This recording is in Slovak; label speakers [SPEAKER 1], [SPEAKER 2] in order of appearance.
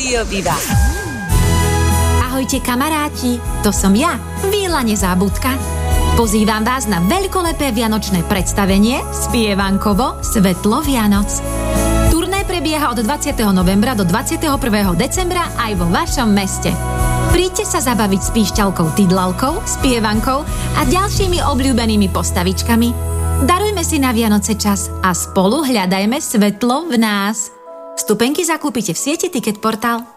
[SPEAKER 1] Rádio Viva.
[SPEAKER 2] Ahojte kamaráti, to som ja, Víla Nezábudka. Pozývam vás na veľkolepé vianočné predstavenie Spievankovo Svetlo Vianoc. Turné prebieha od 20. novembra do 21. decembra aj vo vašom meste. Príďte sa zabaviť s píšťalkou Tidlalkou, Spievankou a ďalšími obľúbenými postavičkami. Darujme si na Vianoce čas a spolu hľadajme svetlo v nás. Vstupenky zakúpite v sieti Ticket Portal.